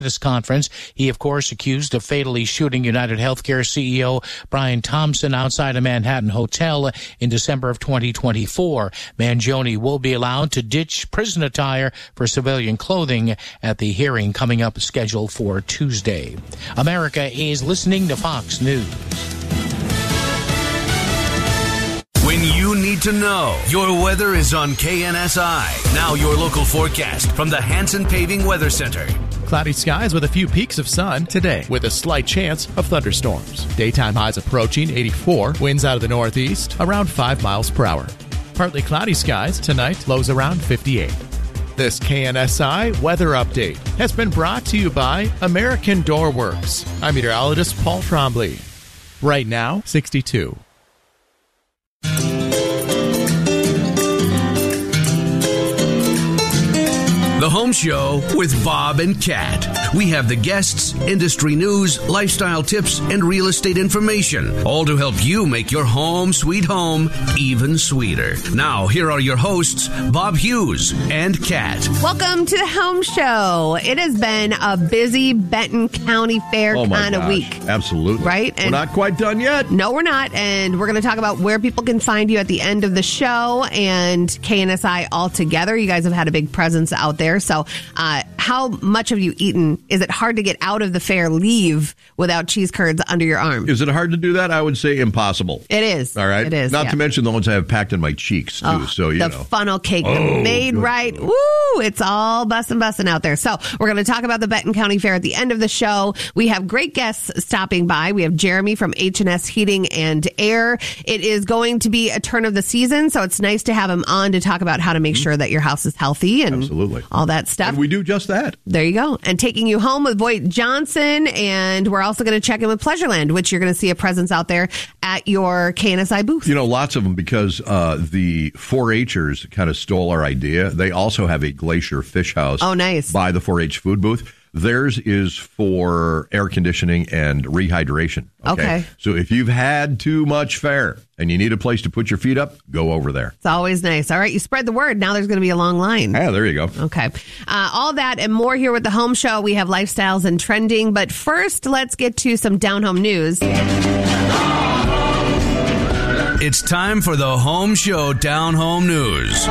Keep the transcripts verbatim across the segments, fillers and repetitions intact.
this conference. He, of course, accused of fatally shooting United Healthcare C E O Brian Thompson outside a Manhattan hotel in December of twenty twenty-four. Mangione will be allowed to ditch prison attire for civilian clothing at the hearing coming up scheduled for Tuesday. America is listening to Fox News. When you need to know, your weather is on K N S I. Now your local forecast from the Hanson Paving Weather Center. Cloudy skies with a few peaks of sun today with a slight chance of thunderstorms. Daytime highs approaching eighty-four, winds out of the northeast around five miles per hour. Partly cloudy skies tonight, lows around fifty-eight. This K N S I weather update has been brought to you by American Door Works. I'm meteorologist Paul Trombley. Right now, sixty-two. The Home Show with Bob and Kat. We have the guests, industry news, lifestyle tips, and real estate information, all to help you make your home sweet home even sweeter. Now, here are your hosts, Bob Hughes and Kat. Welcome to the Home Show. It has been a busy Benton County Fair oh kind of week. Absolutely. Right? And we're not quite done yet. No, we're not. And we're going to talk about where people can find you at the end of the show and K N S I altogether. You guys have had a big presence out there. So uh, how much have you eaten? Is it hard to get out of the fair leave without cheese curds under your arm? Is it hard to do that? I would say impossible. It is. All right. It is. Not yeah. to mention the ones I have packed in my cheeks, too. Oh, so, you the know. The funnel cake, oh, the made good. right. Woo! It's all bussin' bussin' out there. So we're going to talk about the Benton County Fair at the end of the show. We have great guests stopping by. We have Jeremy from H and S Heating and Air. It is going to be a turn of the season, so it's nice to have him on to talk about how to make mm-hmm. sure that your house is healthy and Absolutely. all that stuff. And we do just that. There you go. And taking you home with Voight Johnson. And we're also going to check in with Pleasureland, which you're going to see a presence out there at your K N S I booth. You know, lots of them because uh, the four H'ers kind of stole our idea. They also have a Glacier Fish House. Oh, nice. By the four H food booth. Theirs is for air conditioning and rehydration. Okay? Okay. So if you've had too much fare and you need a place to put your feet up, go over there. It's always nice. All right, you spread the word. Now there's going to be a long line. Yeah, there you go. Okay. Uh, all that and more here with the Home Show. We have lifestyles and trending. But first, let's get to some down home news. It's time for the Home Show Down Home News.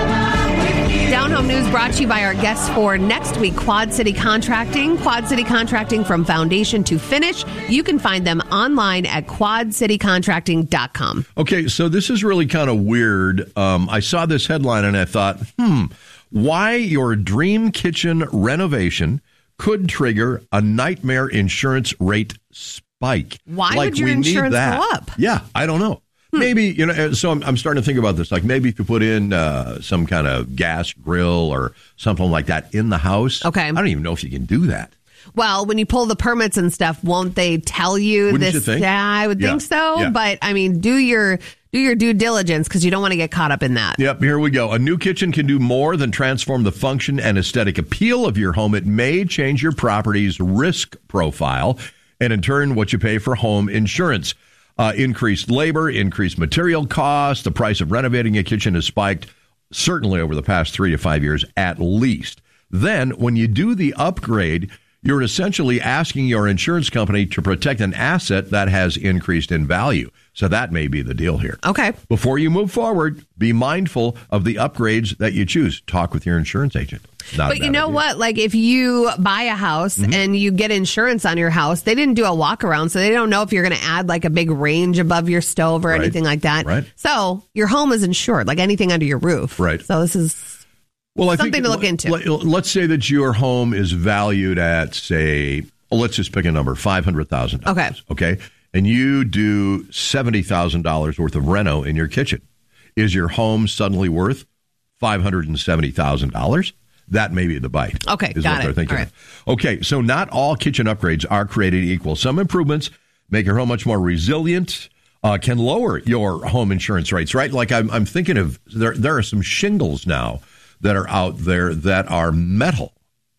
Down Home News brought to you by our guests for next week, Quad City Contracting. Quad City Contracting from foundation to finish. You can find them online at quad city contracting dot com. Okay, so this is really kind of weird. Um, I saw this headline and I thought, hmm, why your dream kitchen renovation could trigger a nightmare insurance rate spike. Why like would your we insurance need that. go up? Yeah, I don't know. Hmm. Maybe, you know, so I'm, I'm starting to think about this. Like maybe if you put in uh, some kind of gas grill or something like that in the house. Okay. I don't even know if you can do that. Well, when you pull the permits and stuff, won't they tell you Wouldn't this? you think? Yeah, I would Yeah. think so. Yeah. But I mean, do your do your due diligence because you don't want to get caught up in that. Yep, here we go. A new kitchen can do more than transform the function and aesthetic appeal of your home. It may change your property's risk profile and in turn what you pay for home insurance. Uh, increased labor, increased material costs. The price of renovating a kitchen has spiked certainly over the past three to five years at least. Then when you do the upgrade, you're essentially asking your insurance company to protect an asset that has increased in value. So that may be the deal here. Okay. Before you move forward, be mindful of the upgrades that you choose. Talk with your insurance agent. Not but you know idea. what? Like if you buy a house mm-hmm. and you get insurance on your house, they didn't do a walk around, so they don't know if you're going to add like a big range above your stove or right. anything like that. Right. So your home is insured, like anything under your roof. Right. So this is well, I something think, to look into. Let's say that your home is valued at, say, let's just pick a number, five hundred thousand dollars. Okay. Okay. And you do seventy thousand dollars worth of reno in your kitchen. Is your home suddenly worth five hundred seventy thousand dollars? That may be the bite. Okay, is got what it. They're thinking. All right. Okay, so not all kitchen upgrades are created equal. Some improvements make your home much more resilient, uh, can lower your home insurance rates, right? Like I'm, I'm thinking of, there, there are some shingles now that are out there that are metal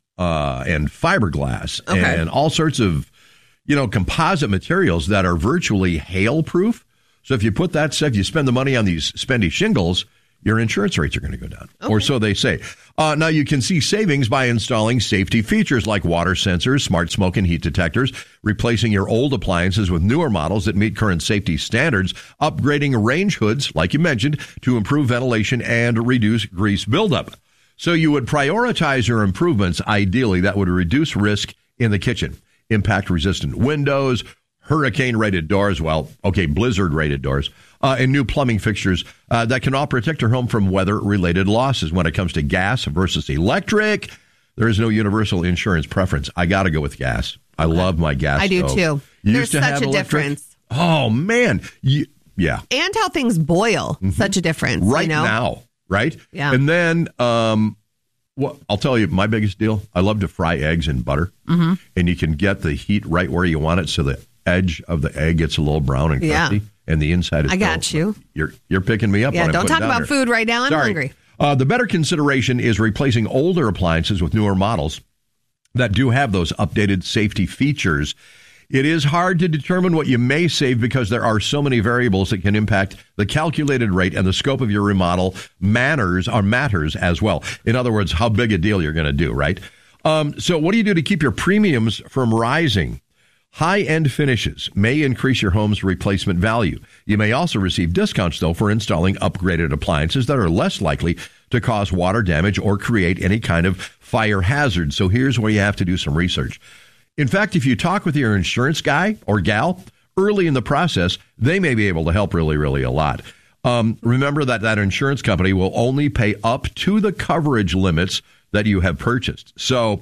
uh, and fiberglass okay. and all sorts of, you know, composite materials that are virtually hail-proof. So if you put that stuff, you spend the money on these spendy shingles, your insurance rates are going to go down. Okay. Or so they say. Uh, now, you can see savings by installing safety features like water sensors, smart smoke and heat detectors, replacing your old appliances with newer models that meet current safety standards, upgrading range hoods, like you mentioned, to improve ventilation and reduce grease buildup. So you would prioritize your improvements. Ideally, that would reduce risk in the kitchen. Impact-resistant windows, hurricane-rated doors, well, okay, blizzard-rated doors, uh, and new plumbing fixtures uh, that can all protect your home from weather-related losses. When it comes to gas versus electric, there is no universal insurance preference. I got to go with gas. I love my gas I do, stove. too. You There's used to such have a electric? difference. Oh, man. You, yeah. And how things boil. Mm-hmm. Such a difference. Right you know? now, right? Yeah. And then... um Well, I'll tell you, my biggest deal, I love to fry eggs in butter, mm-hmm. and you can get the heat right where you want it so the edge of the egg gets a little brown and crusty, yeah. and the inside is I got still, you. You're, you're picking me up yeah, on it. Don't talk about here. food right now. I'm Sorry. hungry. Uh, the better consideration is replacing older appliances with newer models that do have those updated safety features. It is hard to determine what you may save because there are so many variables that can impact the calculated rate, and the scope of your remodel manners or matters as well. In other words, how big a deal you're going to do, right? Um, so what do you do to keep your premiums from rising? High-end finishes may increase your home's replacement value. You may also receive discounts, though, for installing upgraded appliances that are less likely to cause water damage or create any kind of fire hazard. So here's where you have to do some research. In fact, if you talk with your insurance guy or gal early in the process, they may be able to help really, really a lot. Um, remember that that insurance company will only pay up to the coverage limits that you have purchased. So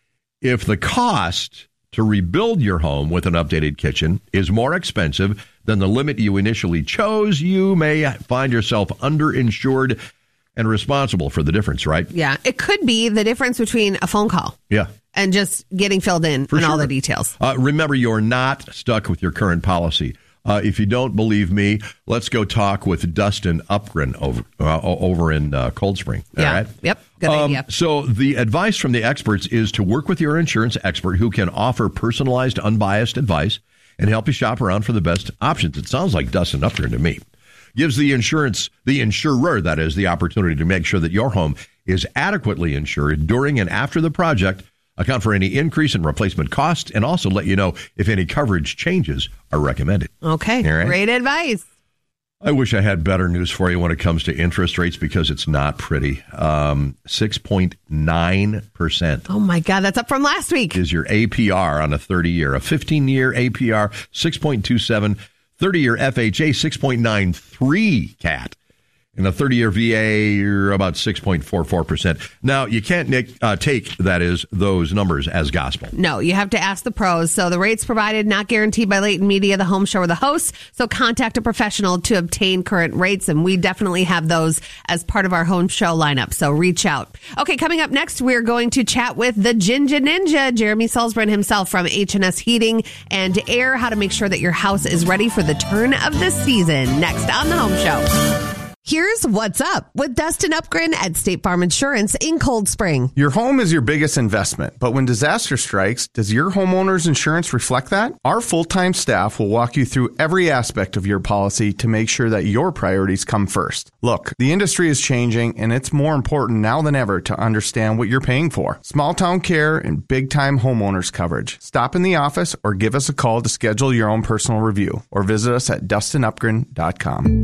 if the cost to rebuild your home with an updated kitchen is more expensive than the limit you initially chose, you may find yourself underinsured and responsible for the difference, right? Yeah, it could be the difference between a phone call. Yeah. And just getting filled in For and sure. all the details. Uh, remember, you're not stuck with your current policy. Uh, if you don't believe me, let's go talk with Dustin Upgren over uh, over in uh, Cold Spring. All yeah. right? Yep. Good um, idea. So the advice from the experts is to work with your insurance expert who can offer personalized, unbiased advice and help you shop around for the best options. It sounds like Dustin Upgren to me. Gives the insurance, the insurer, that is, the opportunity to make sure that your home is adequately insured during and after the project, account for any increase in replacement costs, and also let you know if any coverage changes are recommended. Okay, right? Great advice. I wish I had better news for you when it comes to interest rates because it's not pretty. Um, six point nine percent. Oh, my God. That's up from last week. Is your A P R on a thirty-year. A fifteen-year A P R, six point two seven. thirty-year F H A, six point nine three, Cat. And a thirty-year V A, you're about six point four four percent. Now, you can't nick, uh, take, that is, those numbers as gospel. No, you have to ask the pros. So the rates provided, not guaranteed by Leighton Media, the home show, or the host. So contact a professional to obtain current rates. And we definitely have those as part of our home show lineup. So reach out. Okay, coming up next, we're going to chat with the Ginger Ninja, Jeremy Salzbrun himself from H and S Heating and Air, how to make sure that your house is ready for the turn of the season. Next on the home show. Here's what's up with Dustin Upgren at State Farm Insurance in Cold Spring. Your home is your biggest investment, but when disaster strikes, does your homeowner's insurance reflect that? Our full-time staff will walk you through every aspect of your policy to make sure that your priorities come first. Look, the industry is changing, and it's more important now than ever to understand what you're paying for. Small-town care and big-time homeowners coverage. Stop in the office or give us a call to schedule your own personal review, or visit us at dustin upgren dot com.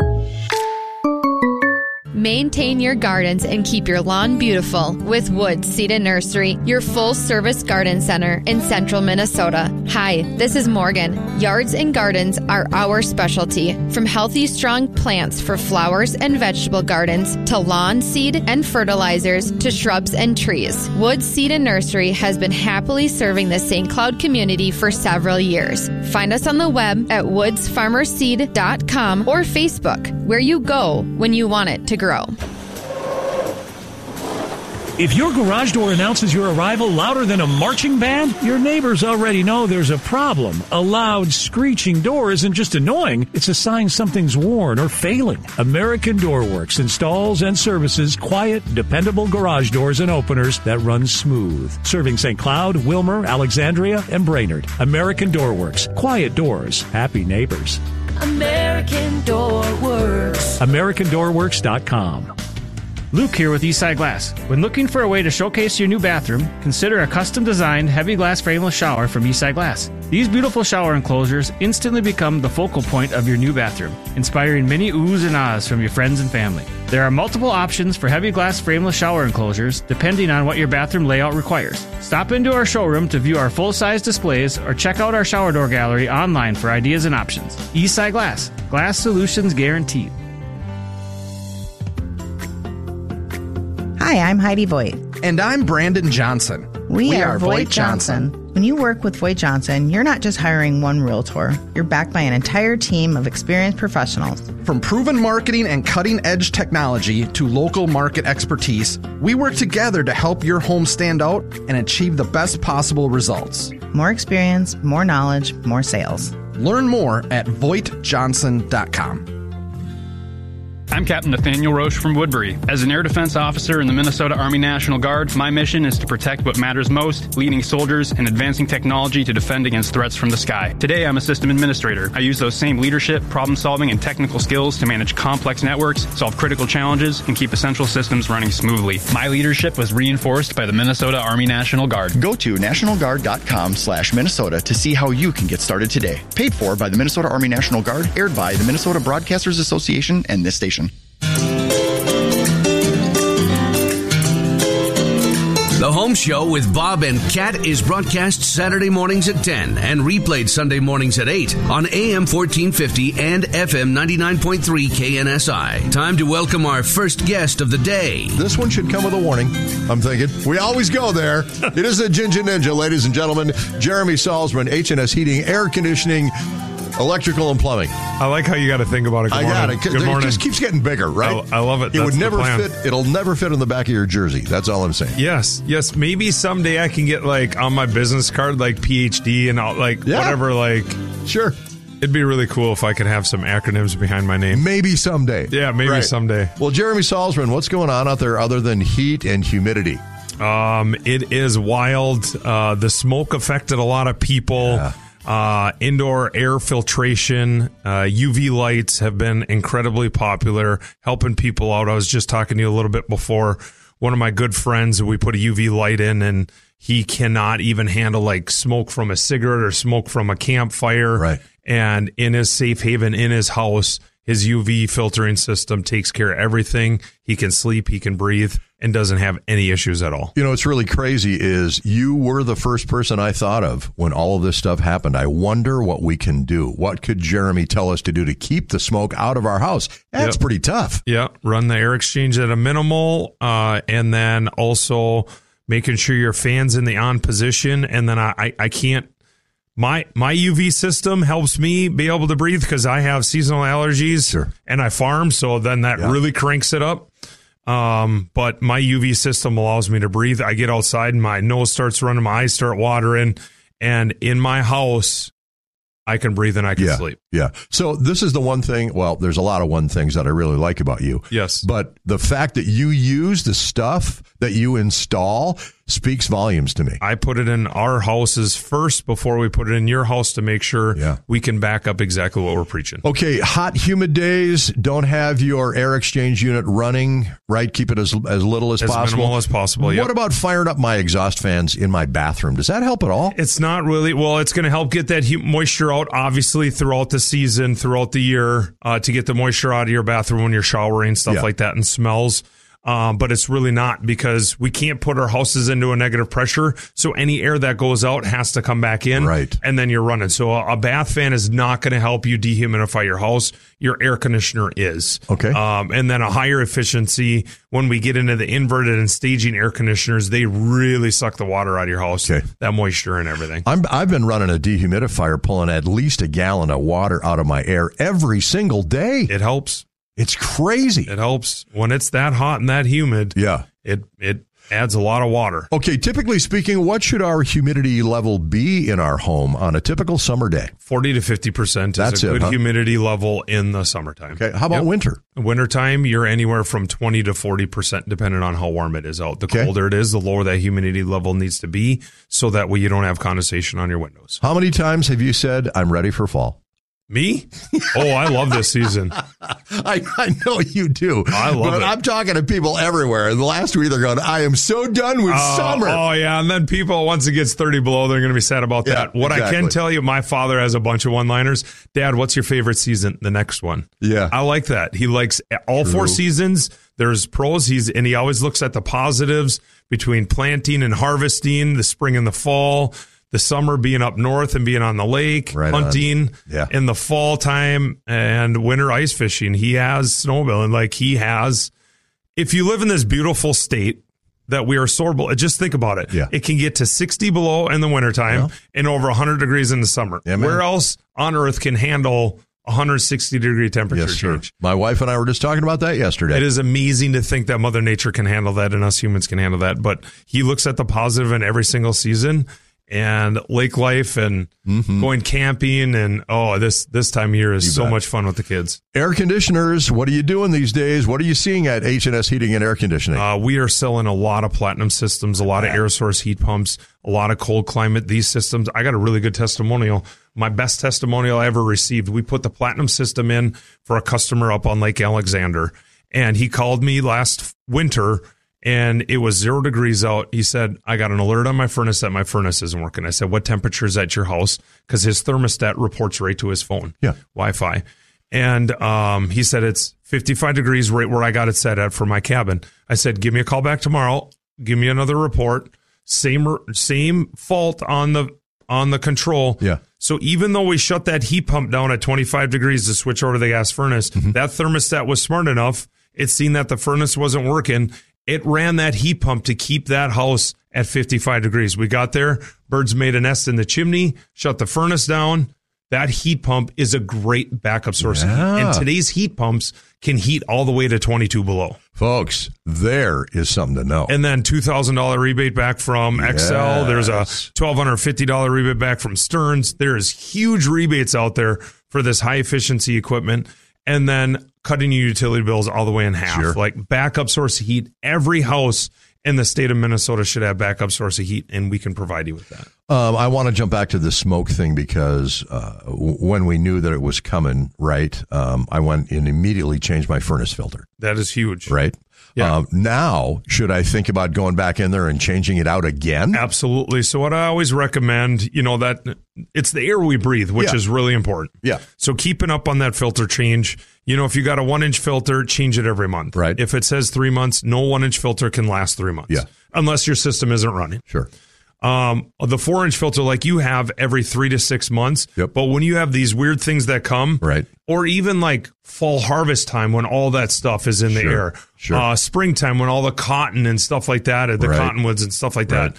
Maintain your gardens and keep your lawn beautiful with Woods Seed and Nursery, your full-service garden center in central Minnesota. Hi, this is Morgan. Yards and gardens are our specialty. From healthy, strong plants for flowers and vegetable gardens to lawn seed and fertilizers to shrubs and trees, Woods Seed and Nursery has been happily serving the Saint Cloud community for several years. Find us on the web at woods farmer seed dot com or Facebook, where you go when you want it to grow. If your garage door announces your arrival louder than a marching band, your neighbors already know there's a problem. A loud, screeching door isn't just annoying, it's a sign something's worn or failing. American Door Works installs and services quiet, dependable garage doors and openers that run smooth. Serving Saint Cloud, Wilmer, Alexandria, and Brainerd. American Door Works. Quiet doors. Happy neighbors. American Door Works. American Door Works dot com. Luke here with Eastside Glass. When looking for a way to showcase your new bathroom, consider a custom-designed heavy glass frameless shower from Eastside Glass. These beautiful shower enclosures instantly become the focal point of your new bathroom, inspiring many oohs and ahs from your friends and family. There are multiple options for heavy glass frameless shower enclosures depending on what your bathroom layout requires. Stop into our showroom to view our full-size displays or check out our shower door gallery online for ideas and options. Eastside Glass. Glass solutions guaranteed. Hi, I'm Heidi Voigt. And I'm Brandon Johnson. We, we are, are Voigt Johnson. Johnson. When you work with Voigt Johnson, you're not just hiring one realtor. You're backed by an entire team of experienced professionals. From proven marketing and cutting-edge technology to local market expertise, we work together to help your home stand out and achieve the best possible results. More experience, more knowledge, more sales. Learn more at voigt johnson dot com. I'm Captain Nathaniel Roche from Woodbury. As an air defense officer in the Minnesota Army National Guard, my mission is to protect what matters most, leading soldiers and advancing technology to defend against threats from the sky. Today, I'm a system administrator. I use those same leadership, problem-solving, and technical skills to manage complex networks, solve critical challenges, and keep essential systems running smoothly. My leadership was reinforced by the Minnesota Army National Guard. Go to national guard dot com slash Minnesota to see how you can get started today. Paid for by the Minnesota Army National Guard, aired by the Minnesota Broadcasters Association and this station. The Home Show with Bob and Kat is broadcast Saturday mornings at ten and replayed Sunday mornings at eight on A M fourteen fifty and F M ninety-nine point three K N S I. Time to welcome our first guest of the day. This one should come with a warning, I'm thinking. We always go there. It is the Ginger Ninja, ladies and gentlemen. Jeremy Salzman, H and S Heating, Air Conditioning, Electrical and Plumbing. I like how you got to think about it. Good I got it. Good morning. It just keeps getting bigger, right? I, I love it. It That's would never the plan. fit. It'll never fit on the back of your jersey. That's all I'm saying. Yes, yes. Maybe someday I can get like on my business card, like P H D and all, like yeah. whatever. Like, sure. It'd be really cool if I could have some acronyms behind my name. Maybe someday. Yeah, maybe right. someday. Well, Jeremy Salzman, what's going on out there other than heat and humidity? Um, it is wild. Uh, the smoke affected a lot of people. Yeah. Uh, indoor air filtration, uh, U V lights have been incredibly popular, helping people out. I was just talking to you a little bit before. One of my good friends, we put a U V light in, and he cannot even handle like smoke from a cigarette or smoke from a campfire. Right. And in his safe haven, in his house, his U V filtering system takes care of everything. He can sleep, he can breathe, and doesn't have any issues at all. You know, what's really crazy is you were the first person I thought of when all of this stuff happened. I wonder what we can do. What could Jeremy tell us to do to keep the smoke out of our house? That's yep. pretty tough. Yeah, run the air exchange at a minimal, uh, and then also making sure your fan's in the on position. And then I, I, I can't. My my U V system helps me be able to breathe because I have seasonal allergies sure. and I farm, so then that yeah. really cranks it up. Um, but my U V system allows me to breathe. I get outside and my nose starts running, my eyes start watering, and in my house, I can breathe and I can yeah, sleep. Yeah. So this is the one thing, well, there's a lot of one things that I really like about you. Yes. But the fact that you use the stuff that you install speaks volumes to me. I put it in our houses first before we put it in your house to make sure yeah. we can back up exactly what we're preaching. Okay, hot, humid days, don't have your air exchange unit running, right? Keep it as as little as, as possible. As minimal as possible, What yep. about firing up my exhaust fans in my bathroom? Does that help at all? It's not really. Well, it's going to help get that heat, moisture out, obviously, throughout the season, throughout the year, uh, to get the moisture out of your bathroom when you're showering, stuff yeah. like that, and smells. Um, but it's really not, because we can't put our houses into a negative pressure. So any air that goes out has to come back in. Right. And then you're running. So a, a bath fan is not going to help you dehumidify your house. Your air conditioner is. Okay. Um, and then a higher efficiency, when we get into the inverted and staging air conditioners, they really suck the water out of your house. Okay. That moisture and everything. I'm, I've been running a dehumidifier, pulling at least a gallon of water out of my air every single day. It helps. It's crazy. It helps when it's that hot and that humid. Yeah. It it adds a lot of water. Okay, typically speaking, what should our humidity level be in our home on a typical summer day? forty to fifty percent is That's a it, good huh? humidity level in the summertime. Okay, how about Yep. winter? Wintertime, you're anywhere from twenty to forty percent depending on how warm it is out. The Okay. colder it is, the lower that humidity level needs to be, so that way you don't have condensation on your windows. How many times have you said, I'm ready for fall? Me? Oh, I love this season. I, I know you do. I love but it. I'm talking to people everywhere. And the last week they're going, I am so done with Uh, summer. Oh, yeah. And then people, once it gets thirty below, they're going to be sad about Yeah, that. What I exactly. can tell you, my father has a bunch of one-liners. Dad, what's your favorite season? The next one. Yeah. I like that. He likes all True. four seasons. There's pros. He's and he always looks at the positives between planting and harvesting, the spring and the fall, the summer being up north and being on the lake, Right on. hunting Yeah. in the fall time, and winter ice fishing. He has snowmobiling. Like he has, if you live in this beautiful state that we are so, just think about it. Yeah. It can get to sixty below in the wintertime Yeah. and over one hundred degrees in the summer. Yeah, man. Where else on earth can handle one hundred sixty degree temperature Yes, sir. change? My wife and I were just talking about that yesterday. It is amazing to think that Mother Nature can handle that and us humans can handle that. But he looks at the positive in every single season, and lake life and Mm-hmm. going camping. And oh, this, this time of year is You so bet. much fun with the kids. Air conditioners, what are you doing these days? What are you seeing at H and S Heating and Air Conditioning? Uh, we are selling a lot of platinum systems, a lot of air source heat pumps, a lot of cold climate. These systems, I got a really good testimonial. My best testimonial I ever received. We put the platinum system in for a customer up on Lake Alexander, and he called me last winter, and it was zero degrees out. He said, I got an alert on my furnace that my furnace isn't working. I said, what temperature is at your house? Because his thermostat reports right to his phone. Yeah. Wi-Fi. And um, he said, it's fifty-five degrees right where I got it set at for my cabin. I said, give me a call back tomorrow. Give me another report. Same same fault on the on the control. Yeah. So even though we shut that heat pump down at twenty-five degrees to switch over to the gas furnace, Mm-hmm. that thermostat was smart enough. It seen that the furnace wasn't working. It ran that heat pump to keep that house at fifty-five degrees. We got there. Birds made a nest in the chimney, shut the furnace down. That heat pump is a great backup source of heat. Yeah. And today's heat pumps can heat all the way to twenty-two below. Folks, there is something to know. And then two thousand dollars rebate back from X L. There's a Yes. twelve hundred fifty dollars rebate back from Stearns. There's huge rebates out there for this high efficiency equipment. And then cutting your utility bills all the way in half. Sure. Like backup source of heat. Every house in the state of Minnesota should have backup source of heat, and we can provide you with that. Um, I want to jump back to the smoke thing because uh, w- when we knew that it was coming, right, um, I went and immediately changed my furnace filter, That is huge. right? Yeah. Um, now, should I think about going back in there and changing it out again? Absolutely. So what I always recommend, you know, that it's the air we breathe, which Yeah. is really important. Yeah. So keeping up on that filter change, you know, if you got a one inch filter, change it every month. Right. If it says three months, no one inch filter can last three months. Yeah. Unless your system isn't running. Sure. Um, the four inch filter, like you have every three to six months. Yep. But when you have these weird things that come, Right. or even like fall harvest time when all that stuff is in the Sure. air, Sure. uh, springtime when all the cotton and stuff like that, or the Right. cottonwoods and stuff like Right. that,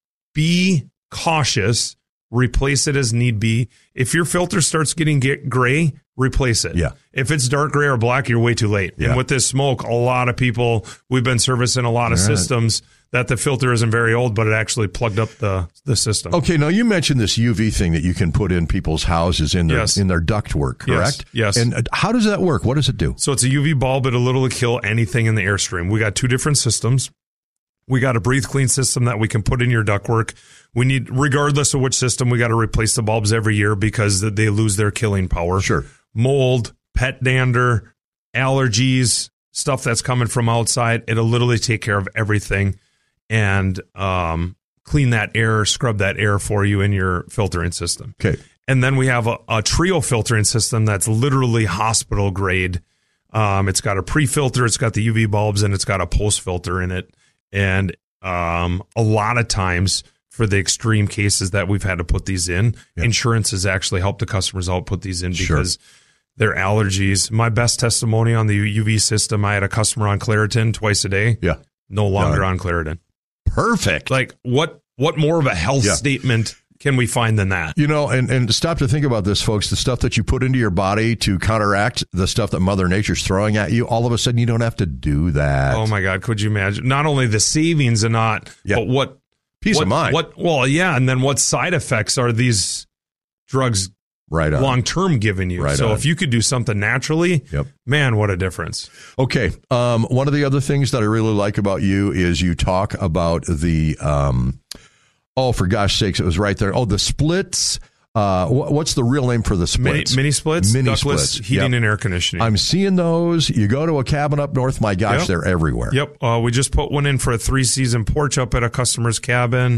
be cautious, replace it as need be. If your filter starts getting get gray, replace it. Yeah. If it's dark gray or black, you're way too late. Yeah. And with this smoke, a lot of people, we've been servicing a lot of All right. systems that the filter isn't very old, but it actually plugged up the, the system. Okay, now you mentioned this U V thing that you can put in people's houses in their Yes. in their ductwork, correct? Yes, yes. And uh, how does that work? What does it do? So it's a U V bulb. It'll literally kill anything in the airstream. We got two different systems. We got a breathe clean system that we can put in your ductwork. We need, regardless of which system, we got to replace the bulbs every year because they lose their killing power. Sure. Mold, pet dander, allergies, stuff that's coming from outside. It'll literally take care of everything and um, clean that air, scrub that air for you in your filtering system. Okay. And then we have a, a trio filtering system that's literally hospital grade. Um, it's got a pre-filter, it's got the U V bulbs, and it's got a post filter in it. And um, a lot of times for the extreme cases that we've had to put these in, Yeah. insurance has actually helped the customers out put these in Sure. because their allergies. My best testimony on the U V system, I had a customer on Claritin twice a day. Yeah. No longer Done. on Claritin. Perfect. Like what? What more of a health Yeah. statement can we find than that? You know, and, and stop to think about this, folks. The stuff that you put into your body to counteract the stuff that Mother Nature's throwing at you, all of a sudden you don't have to do that. Oh my God, could you imagine? Not only the savings and not, Yeah. but what Peace what, of mind. What? Well, yeah, and then what side effects are these drugs Right on. long term giving you? Right so on. if you could do something naturally, Yep. man, what a difference! Okay. Um, one of the other things that I really like about you is you talk about the, um, oh, for gosh sakes, it was right there. Oh, the splits Uh, wh- what's the real name for the splits? Mini, mini splits, mini ductless splits. heating Yep. and air conditioning. I'm seeing those. You go to a cabin up north, my gosh, Yep. they're everywhere. Yep. Uh, we just put one in for a three-season porch up at a customer's cabin.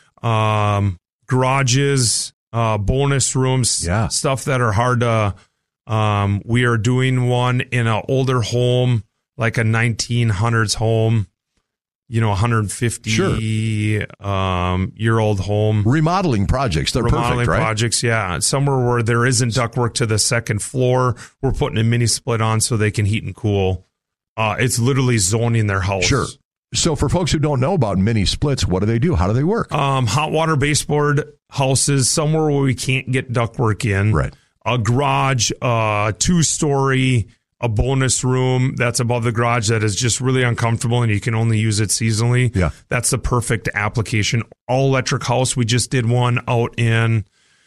Um, garages, uh, bonus rooms, yeah. stuff that are hard to. Um, we are doing one in an older home, like a nineteen hundreds home. You know, one hundred fifty sure. um, year old home. Remodeling projects. They're Remodeling perfect, right? projects, yeah. Somewhere where there isn't ductwork to the second floor, we're putting a mini split on so they can heat and cool. Uh, it's literally zoning their house. Sure. So for folks who don't know about mini splits, what do they do? How do they work? Um, hot water baseboard houses, somewhere where we can't get ductwork in. Right. A garage, uh, two-story, a bonus room that's above the garage that is just really uncomfortable and you can only use it seasonally. Yeah. That's the perfect application. All electric house. We just did one out in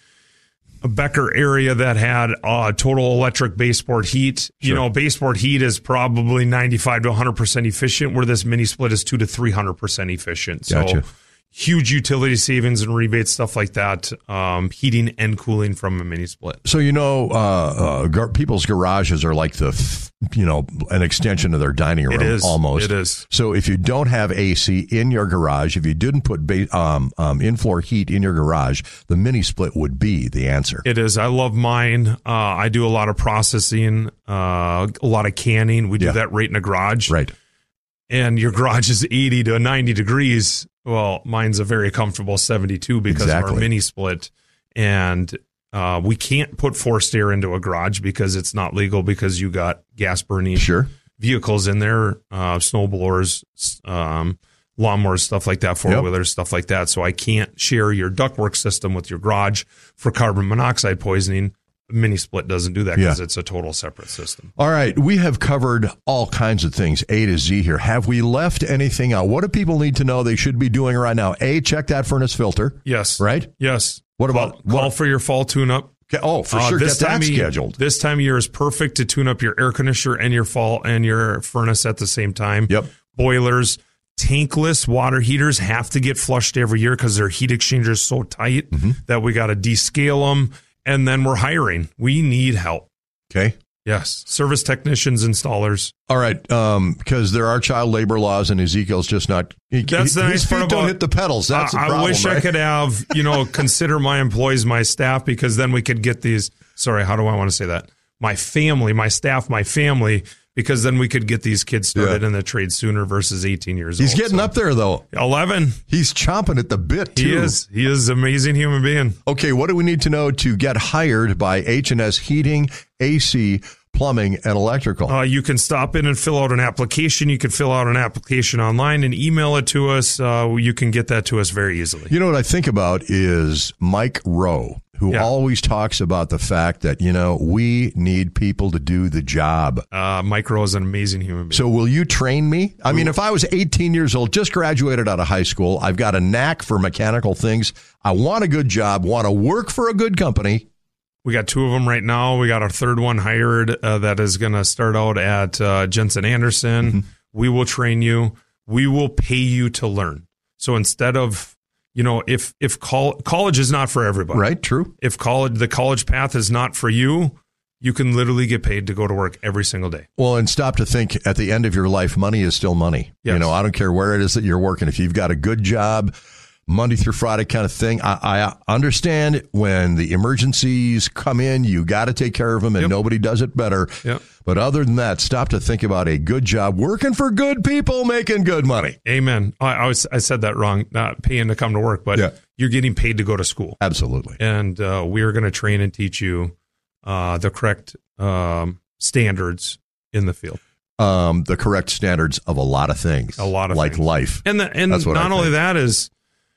a Becker area that had uh, total electric baseboard heat. Sure. You know, baseboard heat is probably ninety-five to one hundred percent efficient, where this mini split is two to three hundred percent efficient. So Gotcha. huge utility savings and rebates, stuff like that. Um, heating and cooling from a mini split. So, you know, uh, uh, gar- people's garages are like the, f- you know, an extension of their dining room. It is. Almost. It is. So if you don't have A C in your garage, if you didn't put ba- um, um, in-floor heat in your garage, the mini split would be the answer. It is. I love mine. Uh, I do a lot of processing, uh, a lot of canning. We do Yeah. that right in the garage. Right. And your garage is eighty to ninety degrees. Well, mine's a very comfortable seventy-two because Exactly. of our mini split. And uh, we can't put forced air into a garage because it's not legal, because you got gas burning Sure. vehicles in there, uh, snowblowers, um, lawnmowers, stuff like that, four-wheelers, stuff like that. So I can't share your ductwork system with your garage for carbon monoxide poisoning. Mini split doesn't do that because Yeah. it's a total separate system. All right. We have covered all kinds of things, A to Z here. Have we left anything out? What do people need to know they should be doing right now? A, check that furnace filter. Yes. Right? Yes. What about call, call what? for your fall tune-up? Okay, oh, for Uh, sure. this Get time that of year- scheduled. This time of year is perfect to tune up your air conditioner and your fall and your furnace at the same time. Yep. Boilers, tankless water heaters have to get flushed every year because their heat exchanger is so tight Mm-hmm. that we got to descale them. And then we're hiring. We need help. Okay. Yes. Service technicians, installers. All right. Um, because there are child labor laws and Ezekiel's just not, he, That's the he- nice his part feet don't about- hit the pedals. That's the I, problem, I wish I right? could have, you know, consider my employees my staff, because then we could get these. Sorry, how do I want to say that? My family, my staff, my family, because then we could get these kids started Yeah. in the trade sooner versus eighteen years He's old. getting So, up there, though. eleven. He's chomping at the bit, too. He is. He is an amazing human being. Okay, what do we need to know to get hired by H and S Heating, A C, Plumbing, and Electrical? Uh, you can stop in and fill out an application. You can fill out an application online and email it to us. Uh, you can get that to us very easily. You know what I think about is Mike Rowe, who Yeah. always talks about the fact that, you know, we need people to do the job. Uh, Mike Rowe is an amazing human being. So will you train me? I mean, if I was eighteen years old, just graduated out of high school, I've got a knack for mechanical things. I want a good job, want to work for a good company. We got two of them right now. We got our third one hired uh, that is going to start out at uh, Jensen Anderson. Mm-hmm. We will train you. We will pay you to learn. So instead of, you know, if if col- college is not for everybody, Right, true. if college the college path is not for you, you can literally get paid to go to work every single day. Well, and stop to think at the end of your life, money is still money. Yes. You know, I don't care where it is that you're working. If you've got a good job, Monday through Friday kind of thing. I, I understand when the emergencies come in, you got to take care of them, and Yep. nobody does it better. Yep. But other than that, stop to think about a good job, working for good people, making good money. Amen. I, I was I said that wrong. Not paying to come to work, but Yeah. you're getting paid to go to school. Absolutely. And uh, we are going to train and teach you uh, the correct um, standards in the field. Um, the correct standards of a lot of things. A lot of like things. life. And the, and That's what I not only think. that is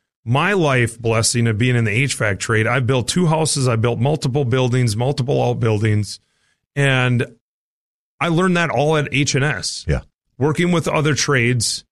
my life blessing of being in the H V A C trade. I built two houses. I built multiple buildings, multiple outbuildings, and I learned that all at H and S. Yeah. Working with other trades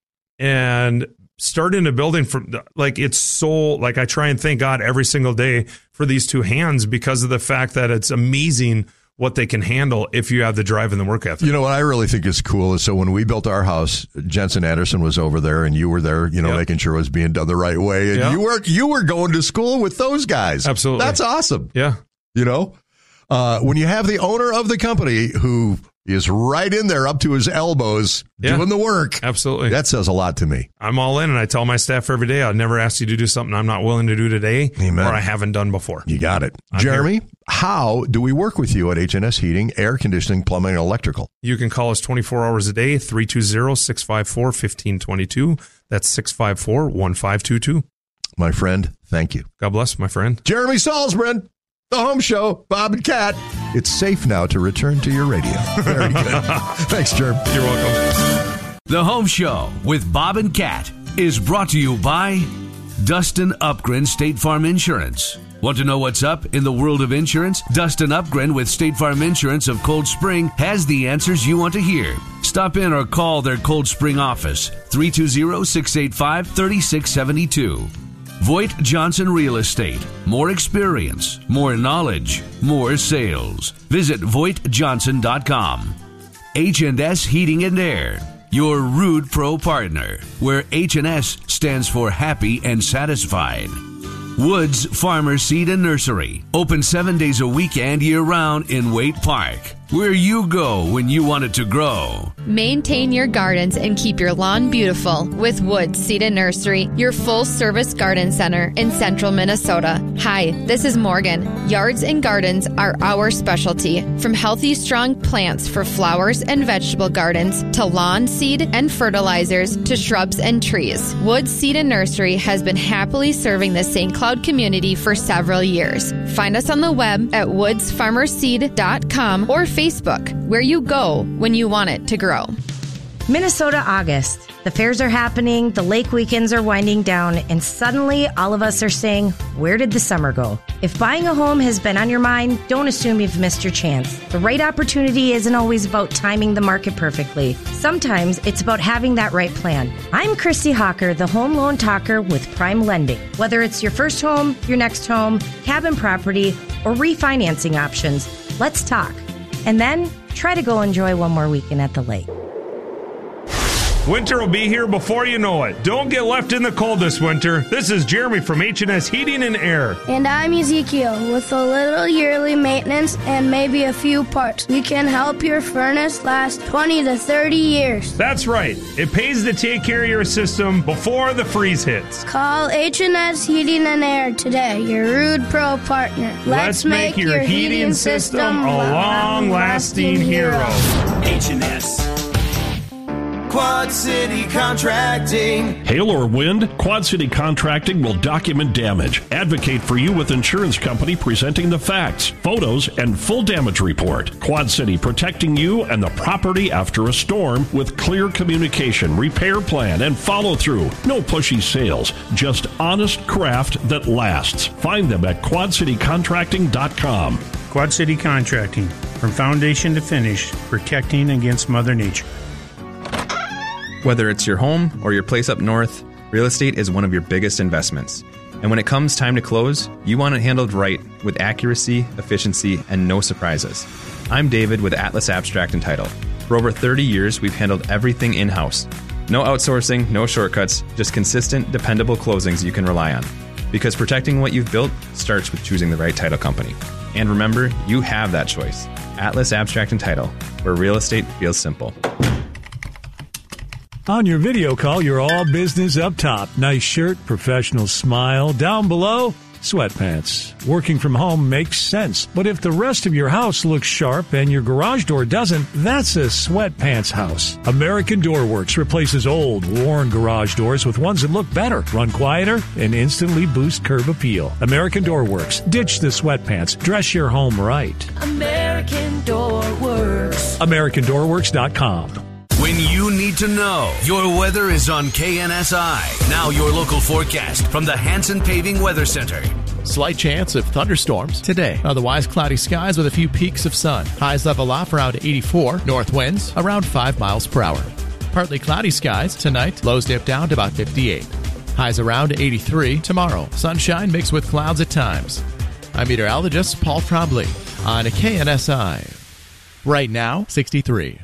and starting a building from like it's so like I try and thank God every single day for these two hands because of the fact that it's amazing what they can handle if you have the drive and the work ethic. You know what I really think is cool is so when we built our house, Jensen Anderson was over there and you were there, you know, yep. making sure it was being done the right way. And yep. you were you were going to school with those guys. Absolutely. That's awesome. Yeah. You know, uh, when you have the owner of the company who is right in there up to his elbows yeah. doing the work. Absolutely. That says a lot to me. I'm all in, and I tell my staff every day, I'll never ask you to do something I'm not willing to do today Amen. or I haven't done before. You got it. I'm Jeremy, here. How do we work with you at H and S Heating, Air Conditioning, Plumbing, and Electrical? You can call us twenty-four hours a day, three two zero, six five four, one five two two. That's six five four, one five two two. My friend, thank you. God bless, my friend. Jeremy Salzman. The Home Show, Bob and Kat. It's safe now to return to your radio. Very good. Thanks, Jerm. You're welcome. The Home Show with Bob and Kat is brought to you by Dustin Upgren State Farm Insurance. Want to know what's up in the world of insurance? Dustin Upgren with State Farm Insurance of Cold Spring has the answers you want to hear. Stop in or call their Cold Spring office, three two zero, six eight five, three six seven two. Voigt Johnson Real Estate. More experience, more knowledge, more sales. Visit voigt johnson dot com. H and S Heating and Air, your Rude Pro partner, where H and S stands for happy and satisfied. Woods Farmer Seed and Nursery, open seven days a week and year-round in Waite Park, where you go when you want it to grow. Maintain your gardens and keep your lawn beautiful with Woods Seed and Nursery, your full-service garden center in central Minnesota. Hi, this is Morgan. Yards and gardens are our specialty. From healthy, strong plants for flowers and vegetable gardens to lawn seed and fertilizers to shrubs and trees, Woods Seed and Nursery has been happily serving the Saint Cloud community for several years. Find us on the web at woods farmer seed dot com or Facebook, where you go when you want it to grow. Minnesota August. The fairs are happening, the lake weekends are winding down, and suddenly all of us are saying, where did the summer go? If buying a home has been on your mind, don't assume you've missed your chance. The right opportunity isn't always about timing the market perfectly. Sometimes it's about having that right plan. I'm Christy Hawker, the home loan talker with Prime Lending. Whether it's your first home, your next home, cabin property, or refinancing options, let's talk. And then try to go enjoy one more weekend at the lake. Winter will be here before you know it. Don't get left in the cold this winter. This is Jeremy from H and S Heating and Air. And I'm Ezekiel. With a little yearly maintenance and maybe a few parts, we can help your furnace last twenty to thirty years. That's right. It pays to take care of your system before the freeze hits. Call H and S Heating and Air today, your Rude Pro partner. Let's, Let's make, make your, your heating, heating system a long-lasting hero. H and S. Quad City Contracting. Hail or wind, Quad City Contracting will document damage. Advocate for you with insurance company presenting the facts, photos, and full damage report. Quad City protecting you and the property after a storm with clear communication, repair plan, and follow through. No pushy sales, just honest craft that lasts. Find them at quad city contracting dot com. Quad City Contracting, from foundation to finish, protecting against Mother Nature. Whether it's your home or your place up north, real estate is one of your biggest investments. And when it comes time to close, you want it handled right with accuracy, efficiency, and no surprises. I'm David with Atlas Abstract and Title. For over thirty years, we've handled everything in-house. No outsourcing, no shortcuts, just consistent, dependable closings you can rely on. Because protecting what you've built starts with choosing the right title company. And remember, you have that choice. Atlas Abstract and Title, where real estate feels simple. On your video call, you're all business up top. Nice shirt, professional smile. Down below, sweatpants. Working from home makes sense. But if the rest of your house looks sharp and your garage door doesn't, that's a sweatpants house. American Door Works replaces old, worn garage doors with ones that look better, run quieter, and instantly boost curb appeal. American Door Works. Ditch the sweatpants. Dress your home right. American Door Works. American Door Works dot com. When you need to know, your weather is on K N S I. Now your local forecast from the Hanson Paving Weather Center. Slight chance of thunderstorms today. Otherwise, cloudy skies with a few peaks of sun. Highs level off around eighty-four. North winds around five miles per hour. Partly cloudy skies tonight. Lows dip down to about fifty-eight. Highs around eighty-three tomorrow. Sunshine mixed with clouds at times. I'm meteorologist Paul Trombley. on a K N S I. Right now, sixty-three.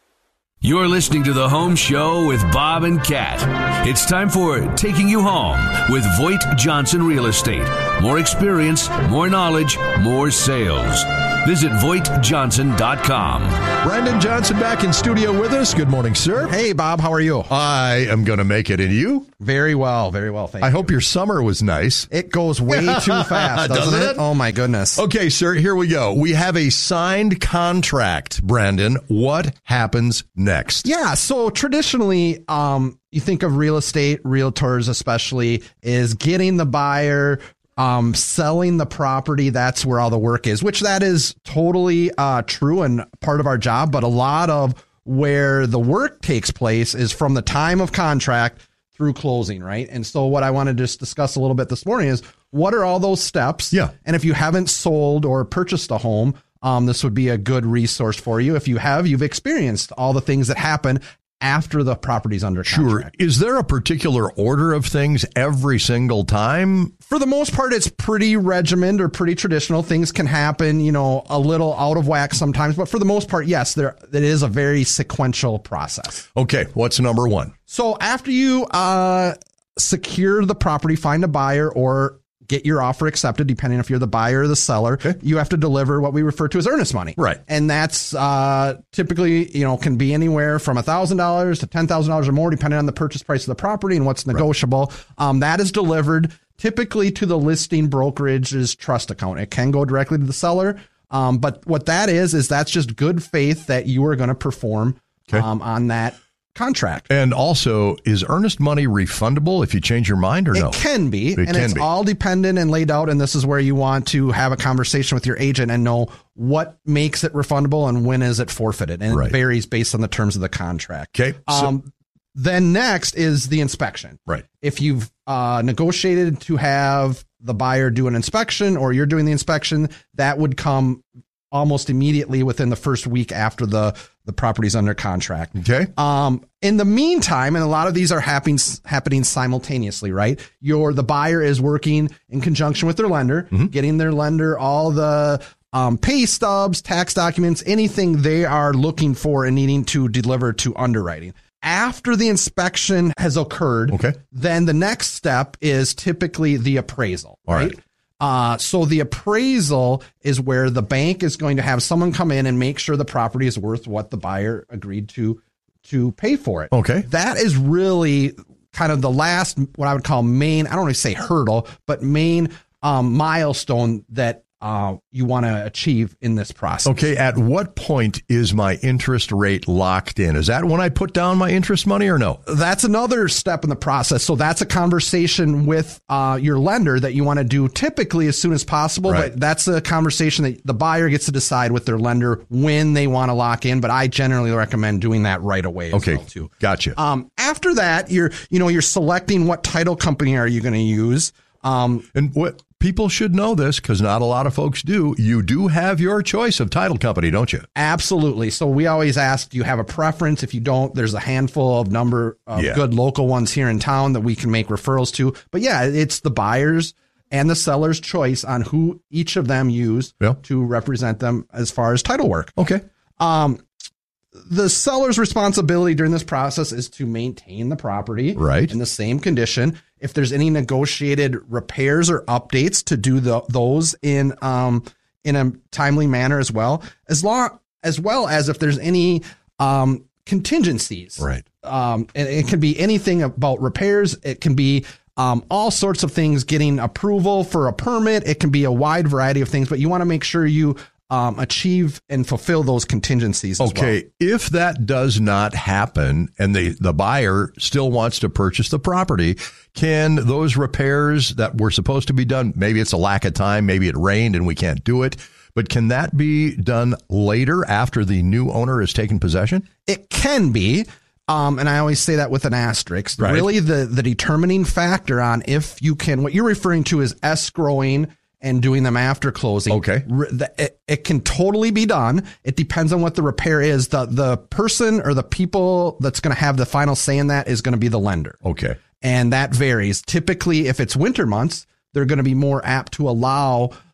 You're listening to The Home Show with Bob and Kat. It's time for Taking You Home with Voight Johnson Real Estate. More experience, more knowledge, more sales. Visit voight johnson dot com. Brandon Johnson back in studio with us. Good morning, sir. Hey, Bob. How are you? I am going to make it. And you? Very well. Very well. Thank I you. hope your summer was nice. It goes way too fast, doesn't, doesn't it? it? Oh, my goodness. Okay, sir, here we go. We have a signed contract, Brandon. What happens next? Yeah, so traditionally, um, you think of real estate, realtors especially, is getting the buyer, um, selling the property. That's where all the work is, which that is totally uh, true and part of our job. But a lot of where the work takes place is from the time of contract through closing, right? And so what I want to just discuss a little bit this morning is what are all those steps? Yeah. And if you haven't sold or purchased a home, um, this would be a good resource for you. If you have, you've experienced all the things that happen after the property's under contract. Sure. Is there a particular order of things every single time? For the most part, it's pretty regimented or pretty traditional. Things can happen, you know, a little out of whack sometimes, but for the most part, yes, there it is a very sequential process. Okay, what's number one? So after you uh, secure the property, find a buyer, or get your offer accepted, depending if you're the buyer or the seller, okay, you have to deliver what we refer to as earnest money. Right. And that's uh, typically, you know, can be anywhere from one thousand dollars to ten thousand dollars or more, depending on the purchase price of the property and what's negotiable. Right. Um, that is delivered typically to the listing brokerage's trust account. It can go directly to the seller. Um, but what that is, is that's just good faith that you are going to perform okay. um, on that contract. And also, is earnest money refundable if you change your mind or it no? It can be. It and can it's be. all dependent and laid out. And this is where you want to have a conversation with your agent and know what makes it refundable and when is it forfeited. And right. it varies based on the terms of the contract. Okay. So- um, then next is the inspection. Right. If you've uh, negotiated to have the buyer do an inspection or you're doing the inspection, that would come almost immediately within the first week after the, the property's under contract. Okay. Um, in the meantime, and a lot of these are happening, happening simultaneously, right? Your, the buyer is working in conjunction with their lender, mm-hmm. getting their lender all the um, pay stubs, tax documents, anything they are looking for and needing to deliver to underwriting. After the inspection has occurred, okay. then the next step is typically the appraisal, all right? right. Uh, so the appraisal is where the bank is going to have someone come in and make sure the property is worth what the buyer agreed to to pay for it. Okay. That is really kind of the last, what I would call main, I don't want to say hurdle, but main um, milestone that uh, you want to achieve in this process. Okay. At what point is my interest rate locked in? Is that when I put down my interest money or no? That's another step in the process. So that's a conversation with uh, your lender that you want to do typically as soon as possible. Right. But that's a conversation that the buyer gets to decide with their lender when they want to lock in. But I generally recommend doing that right away. As okay. well too. Gotcha. Um, after that, you're, you know, you're selecting what title company are you going to use. Um, and what people should know this because not a lot of folks do. You do have your choice of title company, don't you? Absolutely. So we always ask, do you have a preference? If you don't, there's a handful of number of yeah. good local ones here in town that we can make referrals to. But yeah, it's the buyer's and the seller's choice on who each of them use yeah. to represent them as far as title work. Okay. Um, the seller's responsibility during this process is to maintain the property right. in the same condition. If there's any negotiated repairs or updates, to do the, those in um, in a timely manner as well, as long as well as if there's any um, contingencies. Right. Um, and it can be anything about repairs. It can be um, all sorts of things, getting approval for a permit. It can be a wide variety of things, but you want to make sure you Um, achieve and fulfill those contingencies as okay. well. If that does not happen and the, the buyer still wants to purchase the property, can those repairs that were supposed to be done, maybe it's a lack of time, maybe it rained and we can't do it, but can that be done later after the new owner has taken possession? It can be. Um, and I always say that with an asterisk. Right. Really, the, the determining factor on if you can, what you're referring to is escrowing and doing them after closing. Okay. It, it can totally be done. It depends on what the repair is. The the person or the people that's going to have the final say in that is going to be the lender. Okay. And that varies. Typically, if it's winter months, they're going to be more apt to allow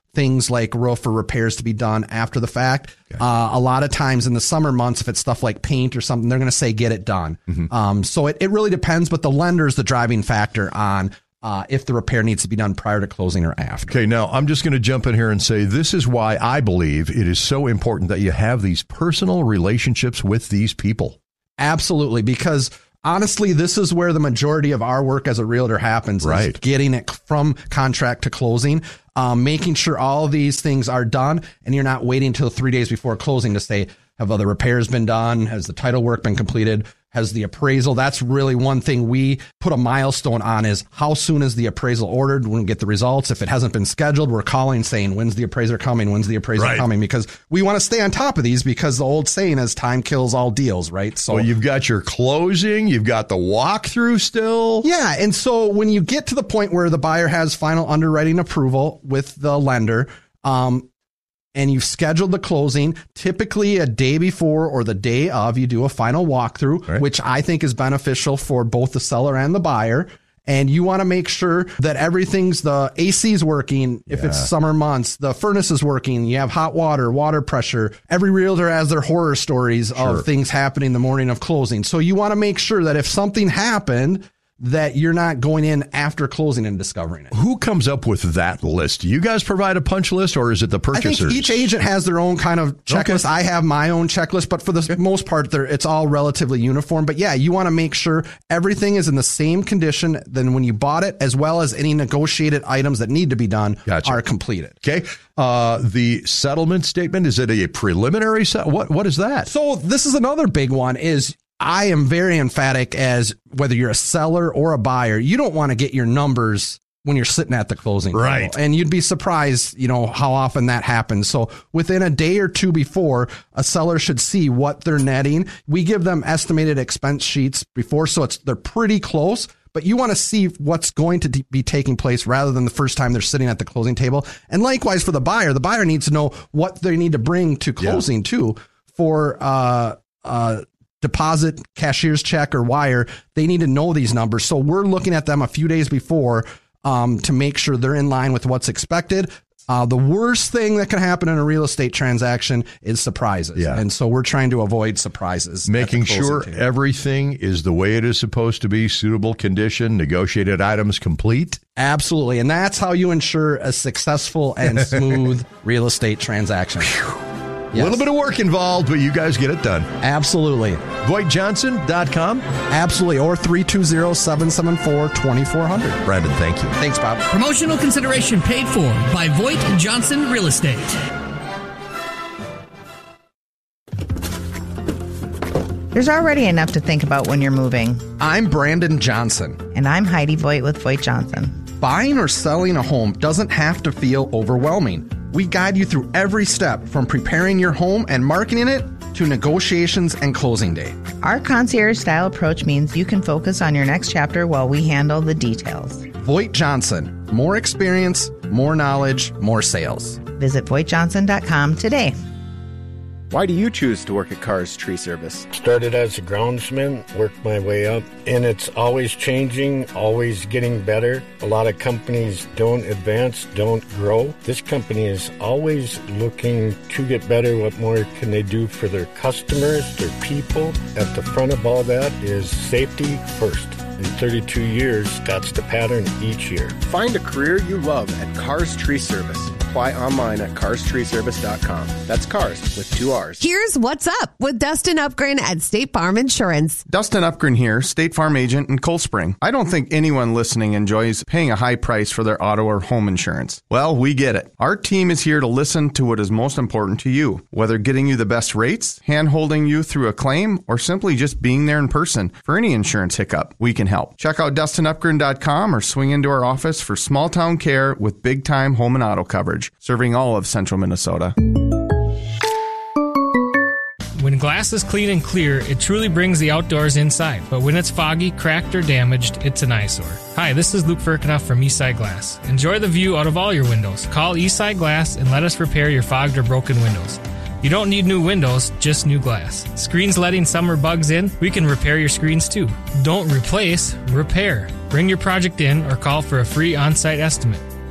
things like roof or repairs to be done after the fact. Okay. Uh, a lot of times in the summer months, if it's stuff like paint or something, they're going to say get it done. Mm-hmm. Um, so it, it really depends, but the lender is the driving factor on uh, if the repair needs to be done prior to closing or after. Okay, now I'm just going to jump in here and say this is why I believe it is so important that you have these personal relationships with these people. Absolutely, because honestly, this is where the majority of our work as a realtor happens, right? Is getting it from contract to closing, um, making sure all these things are done, and you're not waiting until three days before closing to say, have other repairs been done? Has the title work been completed? Has the appraisal? That's really one thing we put a milestone on is how soon is the appraisal ordered? When we get the results. If it hasn't been scheduled, we're calling saying, when's the appraiser coming? When's the appraiser right. coming? Because we want to stay on top of these because the old saying is time kills all deals, right? So well, you've got your closing, you've got the walkthrough still. Yeah. And so when you get to the point where the buyer has final underwriting approval with the lender, um, and you've scheduled the closing, typically a day before or the day of, you do a final walkthrough, right. which I think is beneficial for both the seller and the buyer. And you want to make sure that everything's, the A C's working. If yeah. it's summer months, the furnace is working. You have hot water, water pressure. Every realtor has their horror stories sure. of things happening the morning of closing. So you want to make sure that if something happened, that you're not going in after closing and discovering it. Who comes up with that list? Do you guys provide a punch list or is it the purchasers? I think each agent has their own kind of checklist. Okay. I have my own checklist, but for the okay. most part, it's all relatively uniform. But yeah, you want to make sure everything is in the same condition than when you bought it, as well as any negotiated items that need to be done gotcha. Are completed. Okay. Uh, the settlement statement, is it a preliminary set? What, what is that? So this is another big one is I am very emphatic as whether you're a seller or a buyer, you don't want to get your numbers when you're sitting at the closing table. Right. And you'd be surprised, you know, how often that happens. So within a day or two before, a seller should see what they're netting. We give them estimated expense sheets before, so it's they're pretty close. But you want to see what's going to be taking place rather than the first time they're sitting at the closing table. And likewise for the buyer, the buyer needs to know what they need to bring to closing yeah. too for uh uh deposit, cashier's check, or wire. They need to know these numbers. So we're looking at them a few days before um, to make sure they're in line with what's expected. Uh, the worst thing that can happen in a real estate transaction is surprises. Yeah. And so we're trying to avoid surprises. Making sure table. Everything is the way it is supposed to be, suitable condition, negotiated items complete. Absolutely. And that's how you ensure a successful and smooth real estate transaction. A yes. little bit of work involved, but you guys get it done. Absolutely. Voigt Johnson dot com? Absolutely. Or three two zero, seven seven four, two four zero zero. Brandon, thank you. Thanks, Bob. Promotional consideration paid for by Voigt Johnson Real Estate. There's already enough to think about when you're moving. I'm Brandon Johnson. And I'm Heidi Voigt with Voigt Johnson. Buying or selling a home doesn't have to feel overwhelming. We guide you through every step from preparing your home and marketing it to negotiations and closing day. Our concierge-style approach means you can focus on your next chapter while we handle the details. Voigt Johnson. More experience, more knowledge, more sales. Visit Voigt Johnson dot com today. Why do you choose to work at Cars Tree Service? Started as a groundsman, worked my way up, and it's always changing, always getting better. A lot of companies don't advance, don't grow. This company is always looking to get better. What more can they do for their customers, their people? At the front of all that is safety first. In thirty-two years, that's the pattern each year. Find a career you love at Cars Tree Service. Apply online at cars tree service dot com. That's cars with two R's. Here's what's up with Dustin Upgren at State Farm Insurance. Dustin Upgren here, State Farm agent in Cold Spring. I don't think anyone listening enjoys paying a high price for their auto or home insurance. Well, we get it. Our team is here to listen to what is most important to you, whether getting you the best rates, hand-holding you through a claim, or simply just being there in person for any insurance hiccup. We can help. Check out dustin upgren dot com or swing into our office for small-town care with big-time home and auto coverage. Serving all of central Minnesota. When glass is clean and clear, it truly brings the outdoors inside. But when it's foggy, cracked, or damaged, it's an eyesore. Hi, this is Luke Firkinoff from Eastside Glass. Enjoy the view out of all your windows. Call Eastside Glass and let us repair your fogged or broken windows. You don't need new windows, just new glass. Screens letting summer bugs in? We can repair your screens too. Don't replace, repair. Bring your project in or call for a free on-site estimate.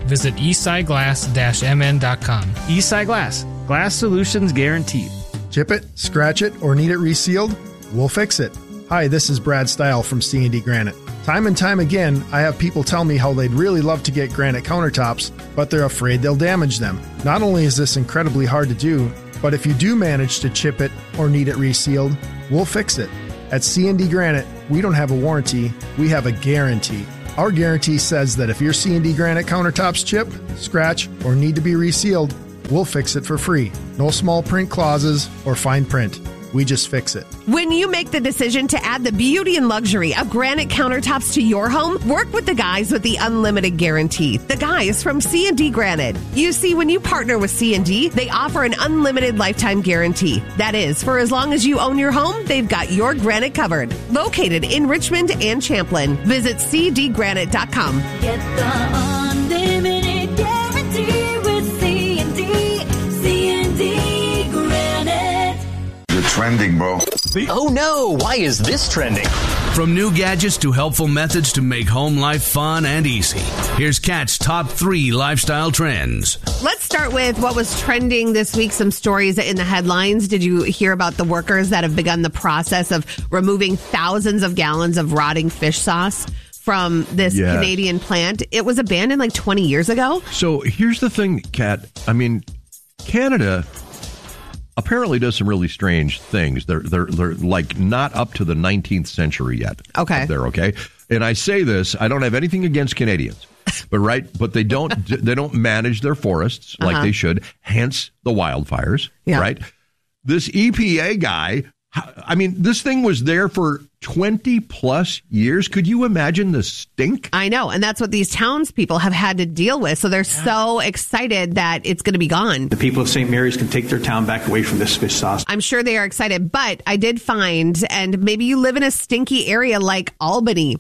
visit eastside glass dash m n dot com. Eastside Glass. Glass solutions guaranteed. Chip it, scratch it, or need it resealed? We'll fix it. Hi, this is Brad Stile from C and D Granite. Time and time again, I have people tell me how they'd really love to get granite countertops, but they're afraid they'll damage them. Not only is this incredibly hard to do, but if you do manage to chip it or need it resealed, we'll fix it. At C and D Granite, we don't have a warranty, we have a guarantee. Our guarantee says that if your C and D Granite countertops chip, scratch, or need to be resealed, we'll fix it for free. No small print clauses or fine print. We just fix it. When you make the decision to add the beauty and luxury of granite countertops to your home, work with the guys with the unlimited guarantee. The guys from C and D Granite. You see, when you partner with C and D, they offer an unlimited lifetime guarantee. That is, for as long as you own your home, they've got your granite covered. Located in Richmond and Champlin. Visit c d granite dot com. Get the unlimited guarantee with C and D. C and D Granite. You're trending, bro. Oh no, why is this trending? From new gadgets to helpful methods to make home life fun and easy. Here's Kat's top three lifestyle trends. Let's start with what was trending this week, some stories in the headlines. Did you hear about the workers that have begun the process of removing thousands of gallons of rotting fish sauce from this Yes. Canadian plant? It was abandoned like twenty years ago. So here's the thing, Kat. I mean, Canada apparently does some really strange things. They're they're they're like not up to the nineteenth century yet. Okay. They're okay. And I say this, I don't have anything against Canadians. But right, but they don't they don't manage their forests like Uh-huh. they should, hence the wildfires, Yeah. right? This E P A guy, I mean, this thing was there for twenty plus years. Could you imagine the stink? I know. And that's what these townspeople have had to deal with. So they're so excited that it's going to be gone. The people of Saint Mary's can take their town back away from this fish sauce. I'm sure they are excited, but I did find, and maybe you live in a stinky area like Albany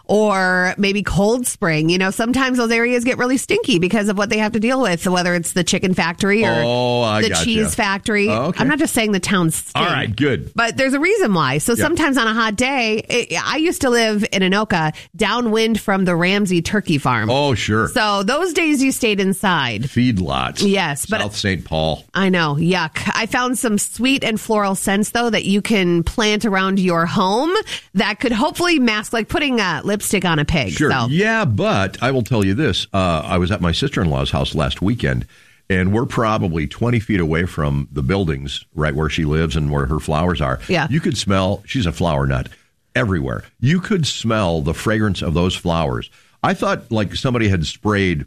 or maybe Cold Spring. You know, sometimes those areas get really stinky because of what they have to deal with, whether it's the chicken factory or Oh, I the gotcha. cheese factory. Oh, okay. I'm not just saying the towns stink. All right, good. But there's a reason why. So Yeah. sometimes on a hot day, it, I used to live in Anoka, downwind from the Ramsey turkey farm. Oh, sure. So those days you stayed inside. Feedlots. Yes, but South Saint Paul. I know. Yuck. I found some sweet and floral scents, though, that you can plant around your home that could hopefully mask, like putting uh, lipstick on a pig. Sure. So. Yeah, but I will tell you this. Uh, I was at my sister-in-law's house last weekend, and we're probably twenty feet away from the buildings right where she lives and where her flowers are. Yeah. You could smell, she's a flower nut, everywhere. You could smell the fragrance of those flowers. I thought like somebody had sprayed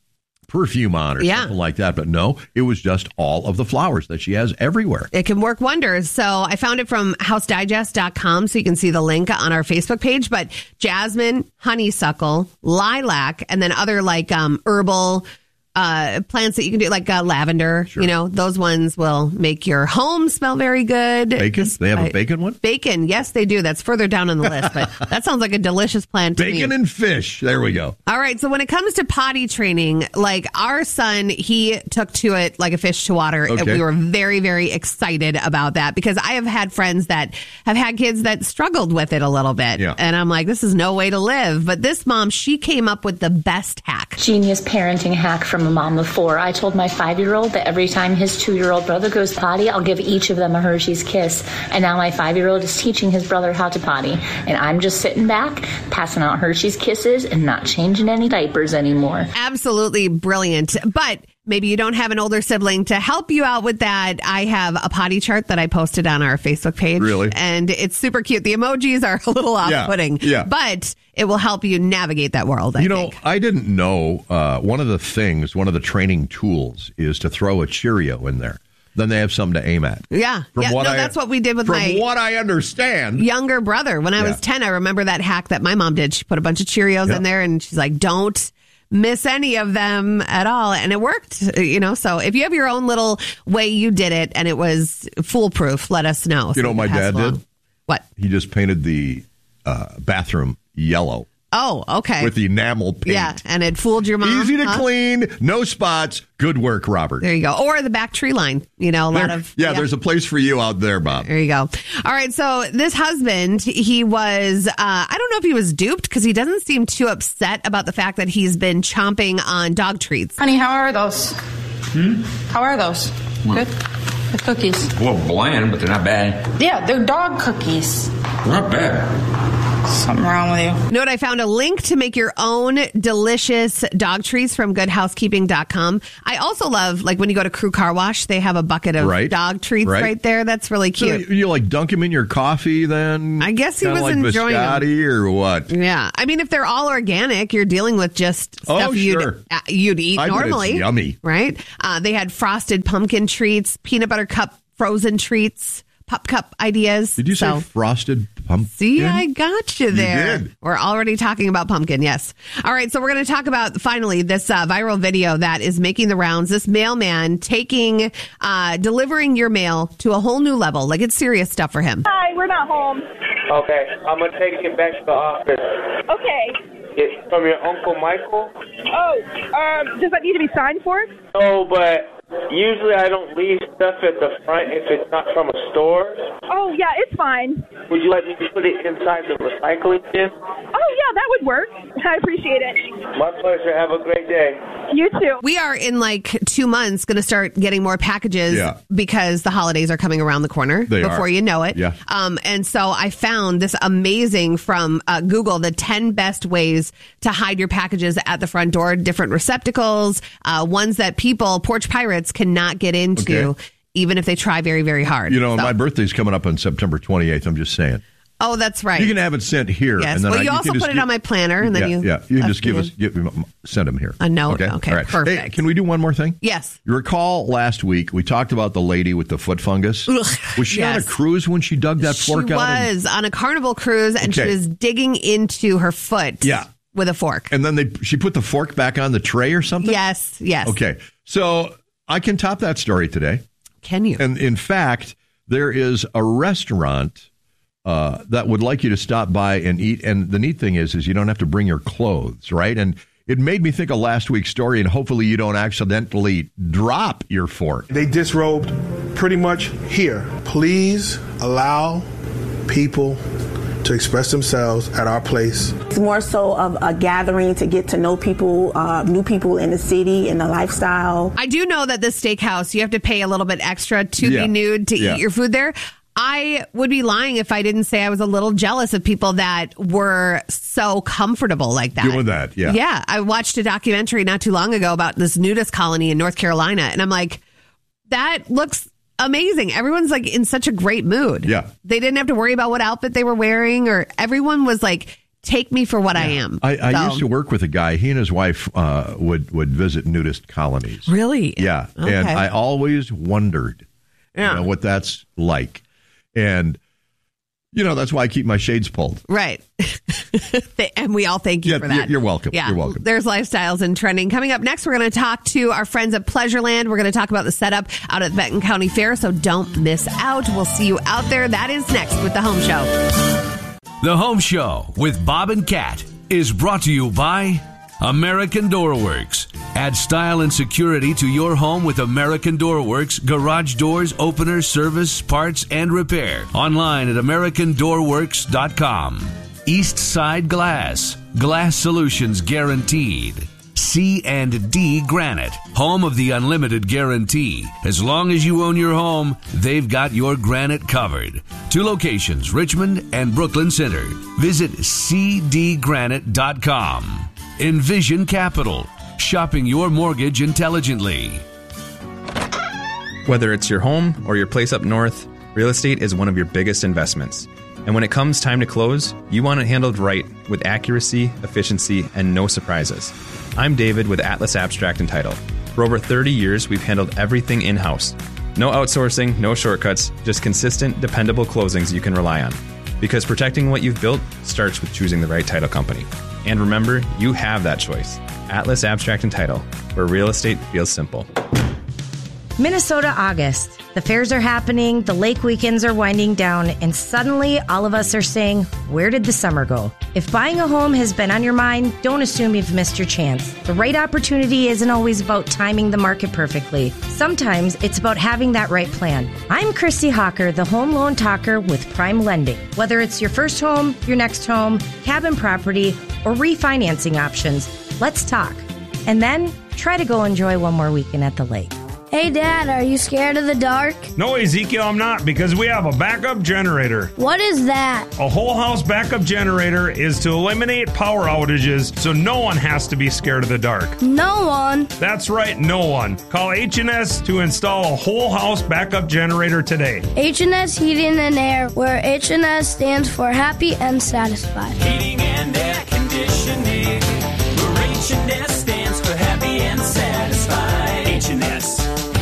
perfume on or Yeah. something like that, but no, it was just all of the flowers that she has everywhere. It can work wonders. So I found it from house digest dot com, so you can see the link on our Facebook page. But jasmine, honeysuckle, lilac, and then other like um, herbal uh, plants that you can do, like uh, lavender. You know, those ones will make your home smell very good. Bacon? They have a I- bacon one? Bacon, yes, they do. That's further down on the list, but that sounds like a delicious plant to Bacon me. and fish. There we go. All right. So when it comes to potty training, like our son, he took to it like a fish to water. And Okay. we were very, very excited about that because I have had friends that have had kids that struggled with it a little bit. Yeah. And I'm like, this is no way to live. But this mom, she came up with the best hack. Genius parenting hack from a mom of four. I told my five-year-old that every time his two-year-old brother goes potty, I'll give each of them a Hershey's Kiss. And now my five-year-old is teaching his brother how to potty. And I'm just sitting back, passing out Hershey's Kisses and not changing any diapers anymore. Absolutely brilliant. But maybe you don't have an older sibling to help you out with that. I have a potty chart that I posted on our Facebook page. Really? And it's super cute. The emojis are a little off-putting. Yeah, yeah. But it will help you navigate that world, I you think. know, I didn't know uh, one of the things, one of the training tools is to throw a Cheerio in there. Then they have something to aim at. Yeah. From yeah. what No, I- that's what we did with from my what I understand. younger brother. When I Yeah. was ten, I remember that hack that my mom did. She put a bunch of Cheerios Yeah. in there and she's like, don't miss any of them at all. And it worked, you know. So if you have your own little way you did it and it was foolproof, let us know. You so know we what my can pass dad along. did? What? He just painted the uh, bathroom yellow. Oh, okay. With the enamel paint. Yeah, and it fooled your mom. Easy to huh? clean, no spots. Good work, Robert. There you go. Or the back tree line. You know, a lot There- of. yeah, there's a place for you out there, Bob. There you go. All right. So this husband, he was, uh, I don't know if he was duped because he doesn't seem too upset about the fact that he's been chomping on dog treats. Honey, how are those? Hmm? How are those? Good? The cookies. Well, bland, but they're not bad. Yeah, they're dog cookies. Not bad. Something wrong with you. You know what? I found a link to make your own delicious dog treats from good housekeeping dot com. I also love, like, when you go to Crew Car Wash, they have a bucket of Right. dog treats right. Right. there. That's really So cute. you, you like dunk him in your coffee then? I guess he Kinda was like enjoying 'em. biscotti or what? Yeah. I mean, if they're all organic, you're dealing with just Oh, stuff you'd, sure. uh, you'd eat I bet it's normally. yummy. Right? Uh, they had frosted pumpkin treats, peanut butter cup frozen treats, pop cup ideas. Did you say So- frosted pumpkin? See, I got you there. did. We're already talking about pumpkin, yes. All right, so we're going to talk about, finally, this uh, viral video that is making the rounds. This mailman taking, uh, delivering your mail to a whole new level. Like, it's serious stuff for him. Hi, we're not home. Okay, I'm gonna take it back to the office. Okay. It's from your Uncle Michael? Oh, um, does that need to be signed for? No, but usually I don't leave stuff at the front if it's not from a store. Oh, yeah, it's fine. Would you like me to put it inside the recycling bin? Oh, yeah, that would work. I appreciate it. My pleasure. Have a great day. You too. We are in like two months going to start getting more packages Yeah. because the holidays are coming around the corner They before are. you know it. Yeah. Um, and so I found this amazing from uh, Google, the ten best ways to hide your packages at the front door, different receptacles, uh, ones that people, porch pirates, cannot get into, Okay. even if they try very, very hard. You know, So- my birthday's coming up on September twenty-eighth. I'm just saying. Oh, that's right. You can have it sent here. Yes. And then Well, I, you can also just put it give- on my planner, and then yeah, you yeah. You can left just give it us, give, send them here. A note. Okay, All right. perfect. Hey, can we do one more thing? Yes. You recall last week we talked about the lady with the foot fungus? Ugh, was she on a yes. cruise when she dug that fork She out? and- was on a Carnival cruise, and Okay. she was digging into her foot Yeah. with a fork. And then they she put the fork back on the tray or something? Yes, yes. Okay. So I can top that story today. Can you? And in fact, there is a restaurant uh, that would like you to stop by and eat. And the neat thing is, is you don't have to bring your clothes, right? And it made me think of last week's story, and hopefully you don't accidentally drop your fork. They disrobed pretty much here. Please allow people to express themselves at our place. It's more so of a gathering to get to know people, uh, new people in the city and the lifestyle. I do know that this steakhouse, you have to pay a little bit extra to Yeah. be nude to Yeah. eat your food there. I would be lying if I didn't say I was a little jealous of people that were so comfortable like that. Doing that, yeah. Yeah. I watched a documentary not too long ago about this nudist colony in North Carolina, and I'm like, that looks amazing. Everyone's like in such a great mood. Yeah. They didn't have to worry about what outfit they were wearing, or everyone was like, take me for what I am. I, I So- used to work with a guy. He and his wife uh, would, would visit nudist colonies. Really? Yeah. Okay. And I always wondered Yeah. you know, what that's like. And, you know, that's why I keep my shades pulled. Right. And we all thank you Yeah, for that. you're welcome. Yeah. You're welcome. There's lifestyles and trending. Coming up next, we're going to talk to our friends at Pleasureland. We're going to talk about the setup out at the Benton County Fair, so don't miss out. We'll see you out there. That is next with The Home Show. The Home Show with Bob and Kat is brought to you by American Door Works. Add style and security to your home with American Door Works garage doors, openers, service, parts, and repair. Online at american door works dot com. East Side Glass. Glass solutions guaranteed. C and D Granite, home of the unlimited guarantee. As long as you own your home, they've got your granite covered. Two locations, Richmond and Brooklyn Center. Visit c d granite dot com. Envision Capital, shopping your mortgage intelligently. Whether it's your home or your place up north, real estate is one of your biggest investments. And when it comes time to close, you want it handled right with accuracy, efficiency, and no surprises. I'm David with Atlas Abstract and Title. For over thirty years, we've handled everything in-house. No outsourcing, no shortcuts, just consistent, dependable closings you can rely on. Because protecting what you've built starts with choosing the right title company. And remember, you have that choice. Atlas Abstract and Title, where real estate feels simple. Minnesota August. The fairs are happening, the lake weekends are winding down, and suddenly all of us are saying, where did the summer go? If buying a home has been on your mind, don't assume you've missed your chance. The right opportunity isn't always about timing the market perfectly. Sometimes it's about having that right plan. I'm Christy Hawker, the home loan talker with Prime Lending. Whether it's your first home, your next home, cabin property, or refinancing options, let's talk. And then try to go enjoy one more weekend at the lake. Hey, Dad, are you scared of the dark? No, Ezekiel, I'm not, because we have a backup generator. What is that? A whole house backup generator is to eliminate power outages so no one has to be scared of the dark. No one? That's right, no one. Call H and S to install a whole house backup generator today. H and S Heating and Air, where H and S stands for happy and satisfied. Heating and air conditioning, where H and S stands for happy and satisfied. H and S.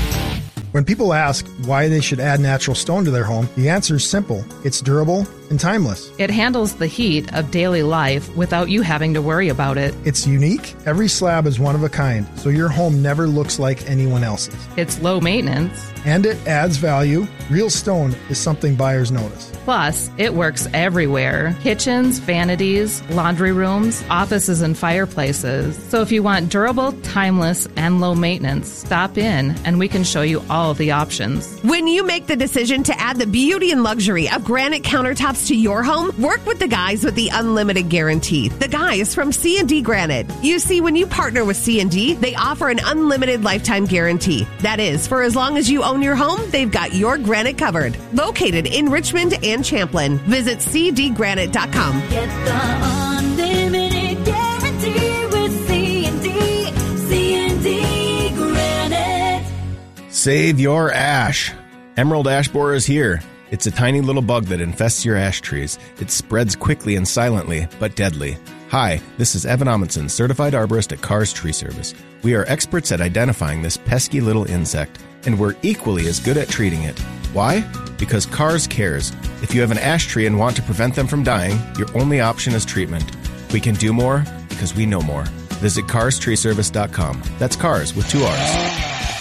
When people ask why they should add natural stone to their home, the answer is simple. It's durable and timeless. It handles the heat of daily life without you having to worry about it. It's unique. Every slab is one of a kind, so your home never looks like anyone else's. It's low maintenance. And it adds value. Real stone is something buyers notice. Plus, it works everywhere. Kitchens, vanities, laundry rooms, offices, and fireplaces. So if you want durable, timeless, and low maintenance, stop in and we can show you all of the options. When you make the decision to add the beauty and luxury of granite countertops to your home, work with the guys with the unlimited guarantee. The guys from C and D Granite. You see, when you partner with C and D, they offer an unlimited lifetime guarantee. That is, for as long as you own your home, they've got your granite covered. Located in Richmond and Champlin. Visit c d granite dot com. Get the unlimited guarantee with C and D. C and D Granite. Save your ash. Emerald ash borer is here. It's a tiny little bug that infests your ash trees. It spreads quickly and silently, but deadly. Hi, this is Evan Amundsen, certified arborist at Cars Tree Service. We are experts at identifying this pesky little insect, and we're equally as good at treating it. Why? Because Cars cares. If you have an ash tree and want to prevent them from dying, your only option is treatment. We can do more because we know more. Visit cars tree service dot com. That's cars with two R's.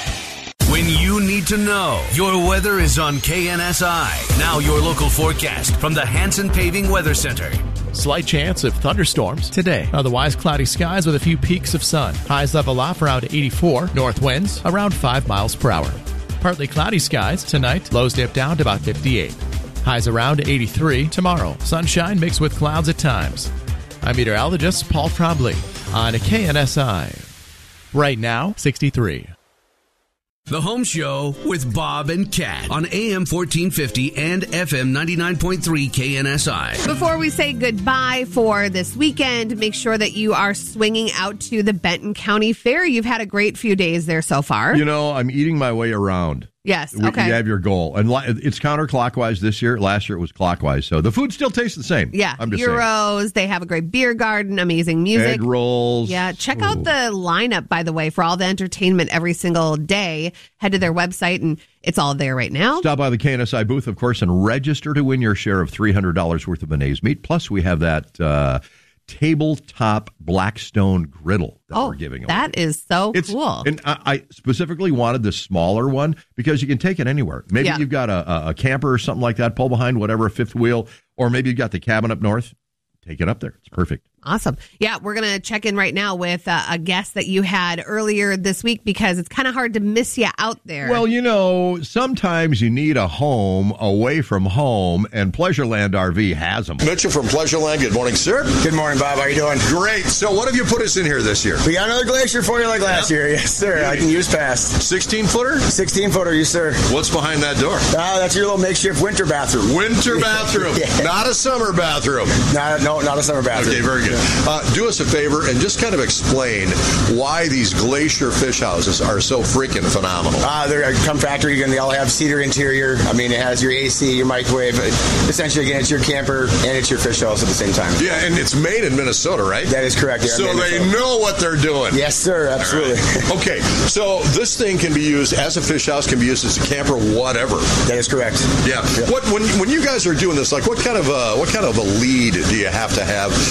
When you need to know, your weather is on K N S I. Now your local forecast from the Hanson Paving Weather Center. Slight chance of thunderstorms today. Otherwise, cloudy skies with a few peaks of sun. Highs level off around eighty-four. North winds around five miles per hour. Partly cloudy skies tonight. Lows dip down to about fifty-eight. Highs around eighty-three tomorrow. Sunshine mixed with clouds at times. I'm meteorologist Paul Trombley on K N S I. Right now, sixty-three. The Home Show with Bob and Kat on A M fourteen fifty and F M ninety-nine point three K N S I. Before we say goodbye for this weekend, make sure that you are swinging out to the Benton County Fair. You've had a great few days there so far. You know, I'm eating my way around. Yes, We- okay. You have your goal. And li- it's counterclockwise this year. Last year it was clockwise. So the food still tastes the same. Yeah, I'm just saying. Euros. They have a great beer garden, amazing music. Egg rolls. Yeah, check out the lineup, by the way, for all the entertainment every single day. Head to their website, and it's all there right now. Stop by the K N S I booth, of course, and register to win your share of three hundred dollars worth of Bené's meat. Plus, we have that uh, tabletop Blackstone griddle that oh, we're giving away. that is so It's, cool. And I, I specifically wanted the smaller one because you can take it anywhere. Maybe Yeah. you've got a, a, a camper or something like that, pull behind whatever, a fifth wheel, or maybe you've got the cabin up north. Take it up there. It's perfect. Awesome. Yeah, we're going to check in right now with uh, a guest that you had earlier this week because it's kind of hard to miss you out there. Well, you know, sometimes you need a home away from home, and Pleasureland R V has them. Mitchell from Pleasureland. Good morning, sir. Good morning, Bob. How you doing? Great. So what have you put us in here this year? We got another glacier for you like last Yep. year. Yes, sir. I can use fast. sixteen footer? sixteen footer, yes, sir. What's behind that door? Ah, that's your little makeshift winter bathroom. Winter bathroom. Yeah. Not a summer bathroom. Not, no, not a summer bathroom. Okay, very good. Uh, do us a favor and just kind of explain why these glacier fish houses are so freaking phenomenal. Uh, they're come factory, and they all have cedar interior. I mean, it has your A C, your microwave. Essentially, again, it's your camper and it's your fish house at the same time. Yeah, and it's made in Minnesota, right? That is correct. Yeah, so made in they Minnesota. know what they're doing. Yes, sir. Absolutely. Right. Okay, so this thing can be used as a fish house, can be used as a camper, whatever. That is correct. Yeah. What when when you guys are doing this, like what kind of uh, what kind of a lead do you have to have to be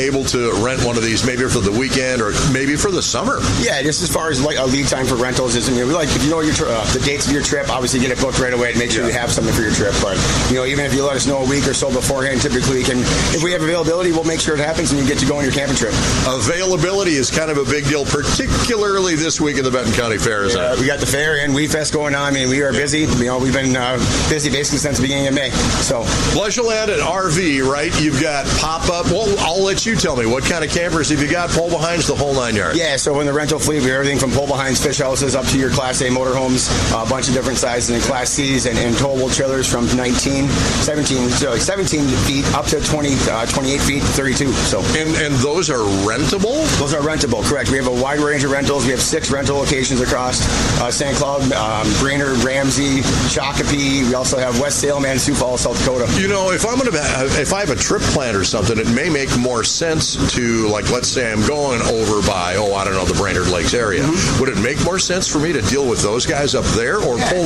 able to rent one of these maybe for the weekend or maybe for the summer? Yeah, just as far as like a lead time for rentals is, I mean, we like if you know your tri- uh, the dates of your trip, obviously get it booked right away to make sure Yeah. you have something for your trip. But you know, even if you let us know a week or so beforehand, typically we can, if we have availability, we'll make sure it happens and you get to go on your camping trip. Availability is kind of a big deal, particularly this week at the Benton County Fair, isn't Yeah, it? we got the fair and Weed Fest going on. I mean, we are busy. You know, we've been uh, busy basically since the beginning of May. So, Pleasureland and R V, right? You've got pop-up. Well, I'll let you tell me. What kind of campers have you got? Pole behinds, the whole nine yards. yeah, so in the rental fleet, we have everything from pole behinds, fish houses, up to your Class A motorhomes, a bunch of different sizes, and Class C's and, and towable trailers from nineteen, seventeen, so like seventeen feet up to twenty, uh, twenty-eight feet, thirty-two. So, and, and those are rentable? Those are rentable, correct. We have a wide range of rentals. We have six rental locations across uh, Saint Cloud, um, Brainerd, Ramsey, Shakopee. We also have West Salem and Sioux Falls, South Dakota. You know, if I'm going to, if I have a trip planned or something, it may make more sense to, like, let's say I'm going over by, oh, I don't know, the Brainerd Lakes area. Mm-hmm. Would it make more sense for me to deal with those guys up there or Yeah. pull